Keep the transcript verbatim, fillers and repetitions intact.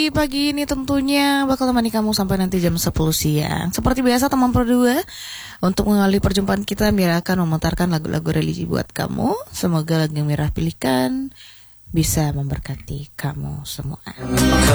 Pagi ini tentunya bakal temani kamu sampai nanti jam sepuluh siang. Seperti biasa teman berdua, untuk mengawali perjumpaan kita, Mira akan memutarkan lagu-lagu religi buat kamu. Semoga lagu yang Mira pilihkan bisa memberkati kamu semua.